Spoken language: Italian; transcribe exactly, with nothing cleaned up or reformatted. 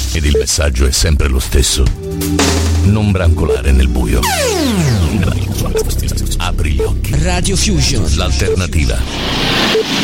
ed il messaggio è sempre lo stesso. Non brancolare nel buio. Apri gli occhi. Radio Fusion. L'alternativa.